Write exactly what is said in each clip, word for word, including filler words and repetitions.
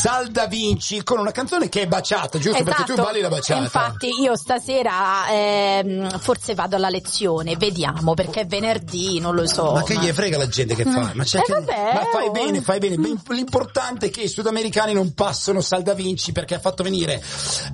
Sal Da Vinci con una canzone che è baciata, giusto? Esatto. Perché tu balli la baciata. Infatti io stasera ehm, forse vado alla lezione, vediamo, perché è venerdì, non lo so. Ma che gli frega la gente che fa? Ma, c'è Eh, che... vabbè, ma fai oh. bene, fai bene. L'importante è che i sudamericani non passano Sal Da Vinci, perché ha fatto venire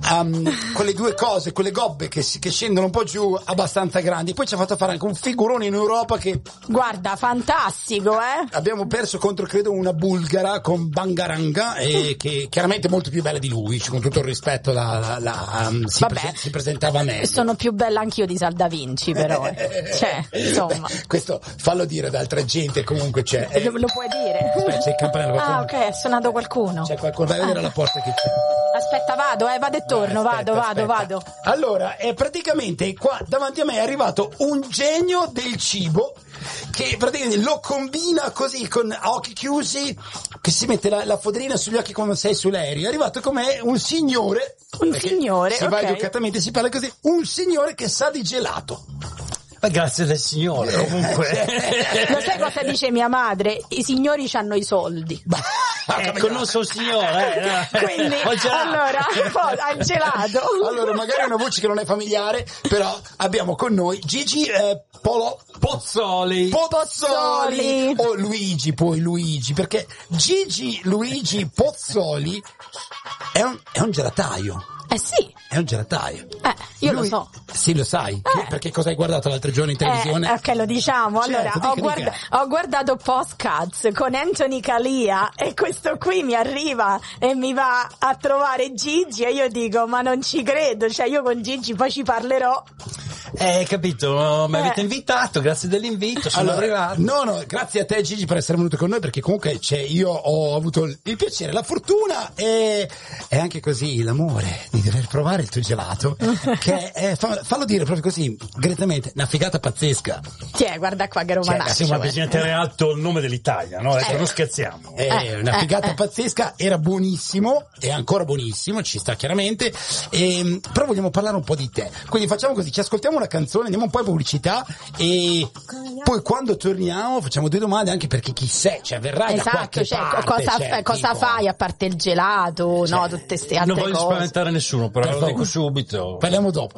um, quelle due cose, quelle gobbe che, che scendono un po' giù abbastanza grandi. Poi ci ha fatto fare anche un figurone in Europa che... Guarda, fantastico, eh? Abbiamo perso contro, credo, una bulgara con Bangaranga, e che chiaramente è molto più bella di lui, con tutto il rispetto, la, la, la, um, si, prese- si presentava meglio. Sono più bella anch'io di Sal Da Vinci, però. eh. Cioè, insomma. Beh, questo fallo dire ad altra gente, comunque c'è. Eh, lo, lo puoi dire? Aspetta, c'è il campanello. Ah, ok, è suonato qualcuno. C'è qualcuno, vai a vedere ah. alla porta che c'è. Aspetta, vado, eh, vado e torno, Vai, aspetta, vado, vado, aspetta. vado. Allora, è praticamente qua davanti a me è arrivato un genio del cibo che praticamente lo combina così con a occhi chiusi, che si mette la, la fodrina sugli occhi quando sei sull'aereo. È arrivato come un signore, un signore, si ok. va educatamente, si parla così, un signore che sa di gelato. Ma grazie del signore, comunque. Lo sai cosa dice mia madre? I signori c'hanno i soldi. Ecco, non sono signore, eh. Quindi, allora, al gelato. Allora, magari è una voce che non è familiare, però abbiamo con noi Gigi eh, Polo Pozzoli. Pozzoli o Luigi, poi Luigi, perché Gigi Luigi Pozzoli è un, è un gelataio. Eh sì. È un gelataio. Eh, io Lui, lo so. Sì, lo sai. Eh. Perché cosa hai guardato l'altro giorno in televisione? Eh, ok, lo diciamo. Allora, Certo, ho, dica, guarda- dica. ho guardato Postcards con Anthony Calia e questo qui mi arriva e mi va a trovare Gigi e io dico, ma non ci credo, cioè io con Gigi poi ci parlerò. Eh, capito, mi Eh. avete invitato, grazie dell'invito, sono Allora, arrivato. no, no, grazie a te Gigi per essere venuto con noi, perché comunque cioè, io ho avuto il piacere, la fortuna e, e anche così l'amore di dover provare il tuo gelato, che è, fa- fallo dire proprio così, direttamente, una figata pazzesca. Tiè, guarda qua che romanaccio. Sì, ma eh. bisogna tenere alto il nome dell'Italia, no? Adesso Eh. non scherziamo. È Eh, una eh, figata eh. pazzesca, era buonissimo, è ancora buonissimo, ci sta chiaramente, e, però vogliamo parlare un po' di te. Quindi facciamo così, ci ascoltiamo una canzone, andiamo un po' in pubblicità e poi quando torniamo facciamo due domande, anche perché chi sei, cioè verrai da Esatto, qualche cioè, parte. cosa, cioè, cosa tipo, fai a parte il gelato, Cioè, no, tutte queste altre Non voglio cose. spaventare nessuno, però Per lo favore. dico subito. Parliamo dopo.